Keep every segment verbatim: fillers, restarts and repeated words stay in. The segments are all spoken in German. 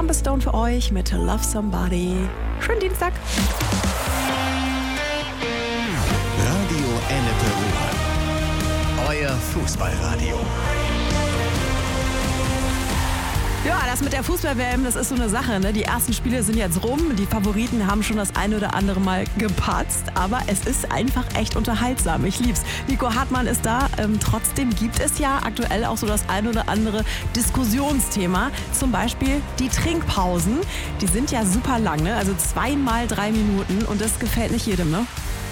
Columbus Stone für euch mit Love Somebody. Schönen Dienstag. Radio Ennepe Ruhr. Euer Fußballradio. Ja, das mit der Fußball-W M, das ist so eine Sache, ne? Die ersten Spiele sind jetzt rum, die Favoriten haben schon das eine oder andere Mal gepatzt, aber es ist einfach echt unterhaltsam. Ich lieb's. Nico Hartmann ist da. Ähm, trotzdem gibt es ja aktuell auch so das eine oder andere Diskussionsthema. Zum Beispiel die Trinkpausen. Die sind ja super lang, ne? Also zweimal drei Minuten und das gefällt nicht jedem, ne?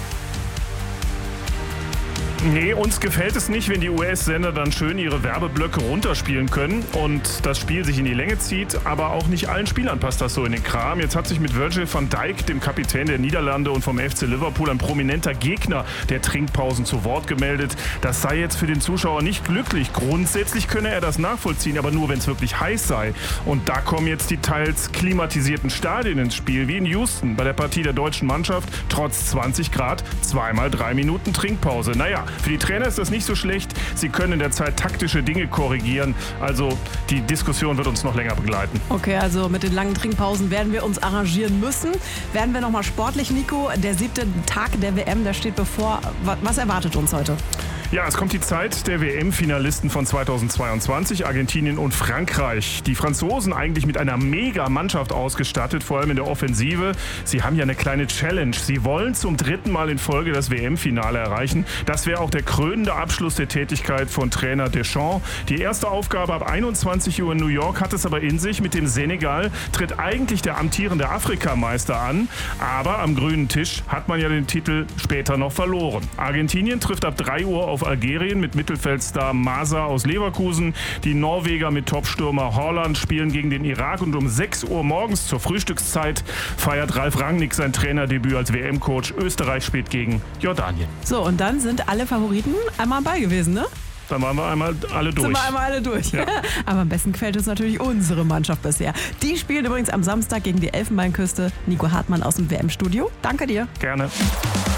Nee, uns gefällt es nicht, wenn die U S-Sender dann schön ihre Werbeblöcke runterspielen können und das Spiel sich in die Länge zieht, aber auch nicht allen Spielern passt das so in den Kram. Jetzt hat sich mit Virgil van Dijk, dem Kapitän der Niederlande und vom F C Liverpool, ein prominenter Gegner der Trinkpausen zu Wort gemeldet. Das sei jetzt für den Zuschauer nicht glücklich. Grundsätzlich könne er das nachvollziehen, aber nur, wenn es wirklich heiß sei. Und da kommen jetzt die teils klimatisierten Stadien ins Spiel, wie in Houston bei der Partie der deutschen Mannschaft, trotz zwanzig Grad, zweimal drei Minuten Trinkpause. Naja, für die Trainer ist das nicht so schlecht. Sie können in der Zeit taktische Dinge korrigieren. Also die Diskussion wird uns noch länger begleiten. Okay, also mit den langen Trinkpausen werden wir uns arrangieren müssen. Werden wir nochmal sportlich, Nico. Der siebte Tag der W M, der steht bevor. Was erwartet uns heute? Ja, es kommt die Zeit der W M-Finalisten von zweitausendzweiundzwanzig, Argentinien und Frankreich. Die Franzosen eigentlich mit einer Mega-Mannschaft ausgestattet, vor allem in der Offensive. Sie haben ja eine kleine Challenge. Sie wollen zum dritten Mal in Folge das W M-Finale erreichen. Das wäre auch der krönende Abschluss der Tätigkeit von Trainer Deschamps. Die erste Aufgabe ab einundzwanzig Uhr in New York hat es aber in sich. Mit dem Senegal tritt eigentlich der amtierende Afrikameister an. Aber am grünen Tisch hat man ja den Titel später noch verloren. Argentinien trifft ab drei Uhr auf Algerien mit Mittelfeldstar Masa aus Leverkusen. Die Norweger mit Topstürmer Haaland spielen gegen den Irak und um sechs Uhr morgens zur Frühstückszeit feiert Ralf Rangnick sein Trainerdebüt als W M-Coach. Österreich spielt gegen Jordanien. So, und dann sind alle Favoriten einmal am Ball gewesen, ne? Dann waren wir einmal alle durch. Sind wir einmal alle durch. Ja. Aber am besten gefällt uns natürlich unsere Mannschaft bisher. Die spielen übrigens am Samstag gegen die Elfenbeinküste. Nico Hartmann aus dem W M-Studio. Danke dir. Gerne.